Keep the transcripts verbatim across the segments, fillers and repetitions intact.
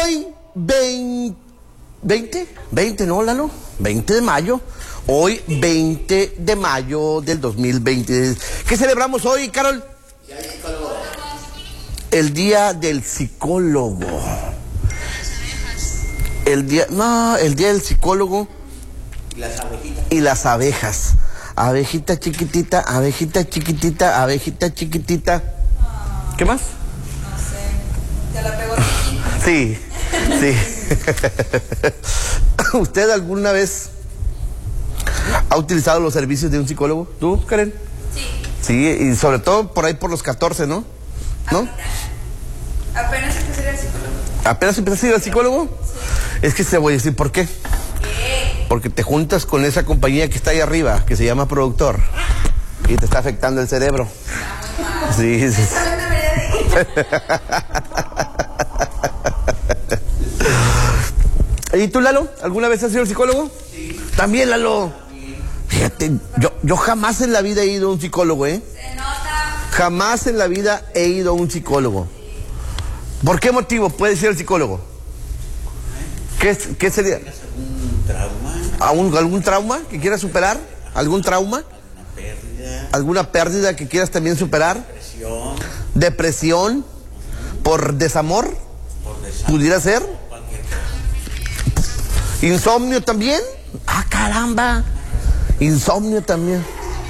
Hoy, veinte, veinte, ¿no, Lalo? veinte de mayo. Hoy, veinte de mayo del dos mil veinte. ¿Qué celebramos hoy, Carol? El día del psicólogo. El día, no, el día del psicólogo. Y las abejitas. Y las abejas. Abejita chiquitita, abejita chiquitita, abejita chiquitita. ¿Qué más? No sé. ¿Te la pegó Ricky? Sí, sí. ¿Usted alguna vez ha utilizado los servicios de un psicólogo? ¿Tú, Karen? Sí. Sí, y sobre todo por ahí por los catorce, ¿no? ¿No? Apenas empecé a ir al psicólogo. ¿Apenas empezaste a ir al psicólogo? Sí. Es que te voy a decir por qué. ¿Qué? Porque te juntas con esa compañía que está ahí arriba, que se llama productor, y te está afectando el cerebro. Sí, sí, sí. Esa no debería de ir. ¿Y tú, Lalo? ¿Alguna vez has ido al psicólogo? Sí. También, Lalo. Fíjate, yo, yo jamás en la vida he ido a un psicólogo, ¿eh? Se nota. Jamás en la vida he ido a un psicólogo. ¿Por qué motivo puedes ir al psicólogo? ¿Qué, qué sería? ¿Algún trauma? ¿Algún, ¿Algún trauma que quieras superar? ¿Algún trauma? ¿Alguna pérdida? ¿Alguna pérdida que quieras también superar? ¿Depresión? ¿Depresión? ¿Por desamor? ¿Por desamor? ¿Pudiera ser? Cualquier cosa. ¿Insomnio también? ¡Ah, caramba! Insomnio también.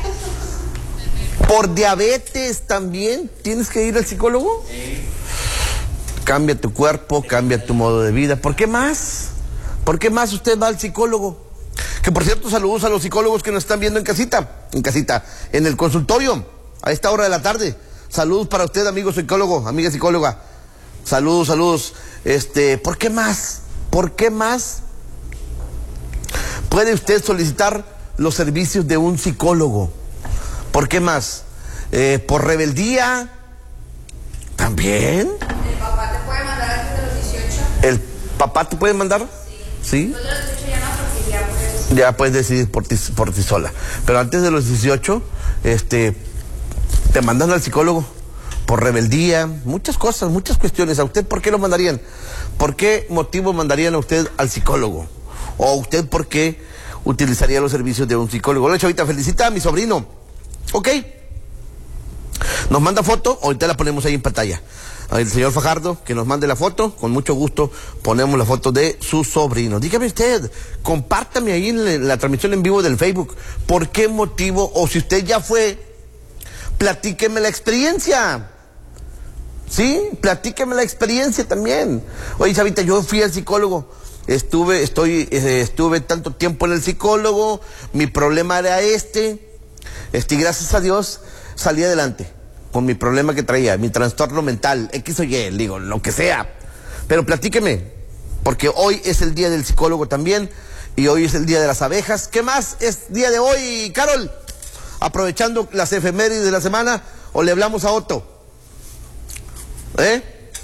¿Por diabetes también tienes que ir al psicólogo? Sí. Cambia tu cuerpo, cambia tu modo de vida. ¿Por qué más? ¿Por qué más usted va al psicólogo? Que por cierto, saludos a los psicólogos que nos están viendo en casita, en casita, en el consultorio, a esta hora de la tarde. Saludos para usted, amigo psicólogo, amiga psicóloga. Saludos, saludos. Este, ¿por qué más? ¿Por qué más puede usted solicitar los servicios de un psicólogo? ¿Por qué más? Eh, ¿Por rebeldía? ¿También? El papá te puede mandar antes de los dieciocho. ¿El papá te puede mandar? ¿Sí? Después de los dieciocho ya no, porque ya puedes. Ya puedes decidir por ti, por ti sola. Pero antes de los dieciocho, este, te mandan al psicólogo por rebeldía, muchas cosas, muchas cuestiones. ¿A usted por qué lo mandarían? ¿Por qué motivo mandarían a usted al psicólogo? ¿O usted por qué utilizaría los servicios de un psicólogo? Hola, chavita, felicita a mi sobrino. Ok. Nos manda foto, ahorita la ponemos ahí en pantalla. El señor Fajardo, que nos mande la foto, con mucho gusto ponemos la foto de su sobrino. Dígame usted, compártame ahí en la transmisión en vivo del Facebook, ¿por qué motivo? O si usted ya fue, platíqueme la experiencia. ¿Sí? Platíqueme la experiencia también. Oye, chavita, yo fui al psicólogo, estuve, estoy, eh, estuve tanto tiempo en el psicólogo, mi problema era este, este, y gracias a Dios salí adelante con mi problema que traía, mi trastorno mental, X o Y, digo, lo que sea. Pero platíqueme, porque hoy es el día del psicólogo también, y hoy es el día de las abejas. ¿Qué más es día de hoy, Carol? Aprovechando las efemérides de la semana, ¿o le hablamos a Otto? ¿Eh?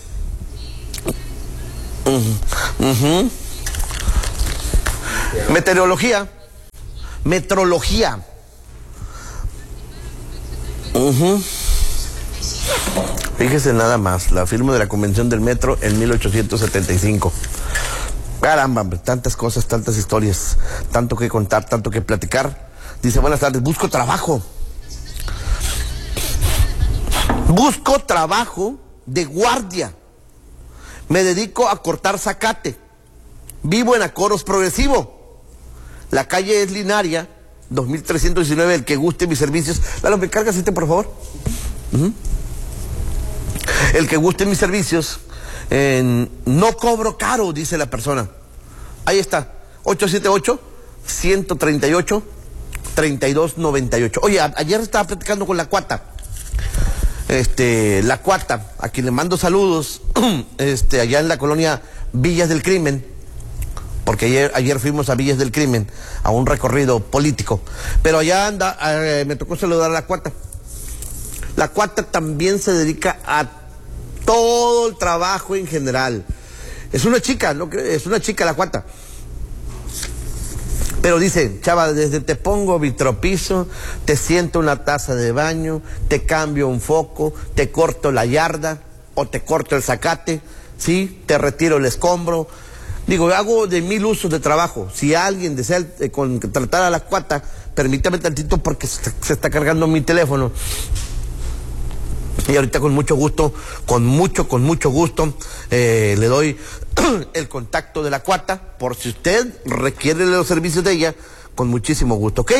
Uh-huh. Uh-huh. Meteorología. Metrología. Uh-huh. Fíjese nada más, la firma de la Convención del Metro en mil ochocientos setenta y cinco. Caramba, hombre, tantas cosas, tantas historias, tanto que contar, tanto que platicar. Dice, buenas tardes, busco trabajo. Busco trabajo de guardia. Me dedico a cortar zacate. Vivo en Acoros Progresivo. La calle es Linaria, dos mil trescientos diecinueve, el que guste mis servicios. Lalo, ¿me cargas este, por favor? Uh-huh. El que guste mis servicios, eh, no cobro caro, dice la persona. Ahí está, ocho siete ocho, uno tres ocho, tres dos nueve ocho. Oye, a, ayer estaba platicando con la Cuata. Este, la Cuata, a quien le mando saludos, este, allá en la colonia Villas del Crimen, porque ayer, ayer fuimos a Villas del Crimen, a un recorrido político. Pero allá anda, eh, me tocó saludar a la Cuata. La Cuata también se dedica a todo el trabajo en general. Es una chica, ¿no? Es una chica la Cuata. Pero dice, chava, desde te pongo vitropiso, te siento una taza de baño, te cambio un foco, te corto la yarda o te corto el zacate, ¿sí? Te retiro el escombro. Digo, hago de mil usos de trabajo. Si alguien desea eh, contratar a la Cuata, permítame tantito porque se, se está cargando mi teléfono. Y ahorita con mucho gusto, con mucho, con mucho gusto, eh, le doy el contacto de la Cuata, por si usted requiere los servicios de ella, con muchísimo gusto, ¿ok?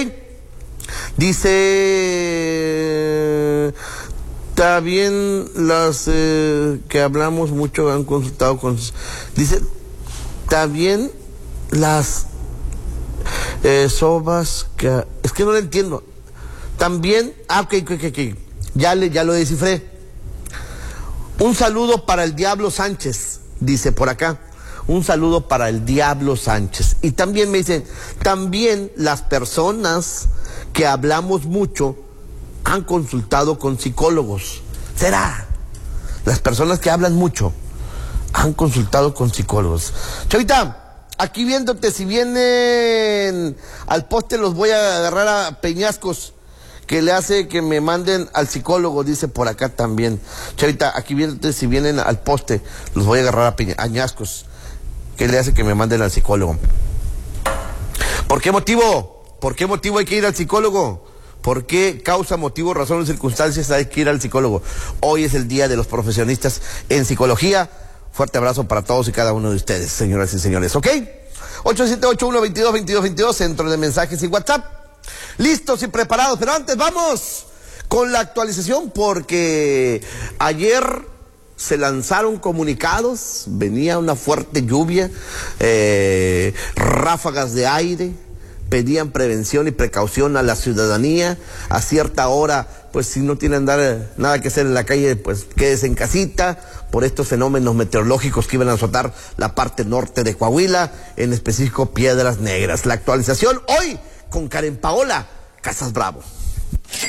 Dice, está bien las eh, que hablamos mucho, han consultado con... Dice, está bien las eh, sobas que... Es que no lo entiendo. También, ah, ok, ok, ok, ya, le, ya lo descifré. Un saludo para el Diablo Sánchez, dice por acá. Un saludo para el Diablo Sánchez. Y también me dicen, también las personas que hablamos mucho han consultado con psicólogos. ¿Será? Las personas que hablan mucho han consultado con psicólogos. Chavita, aquí viéndote, si vienen al poste los voy a agarrar a peñascos, que le hace que me manden al psicólogo, dice por acá también. Chavita, aquí viéndote, si vienen al poste los voy a agarrar a peñascos, que le hace que me manden al psicólogo. ¿Por qué motivo? ¿Por qué motivo hay que ir al psicólogo? ¿Por qué causa, motivo, razón o circunstancias hay que ir al psicólogo? Hoy es el día de los profesionistas en psicología. Fuerte abrazo para todos y cada uno de ustedes, señoras y señores, ¿ok? ocho siete ocho, uno dos dos, dos dos dos dos, centro de mensajes y WhatsApp. Listos y preparados, pero antes vamos con la actualización porque ayer se lanzaron comunicados, venía una fuerte lluvia, eh, ráfagas de aire, pedían prevención y precaución a la ciudadanía. A cierta hora, pues si no tienen andar, nada que hacer en la calle, pues quédese en casita por estos fenómenos meteorológicos que iban a azotar la parte norte de Coahuila, en específico Piedras Negras. La actualización hoy con Karen Paola Casas Bravo.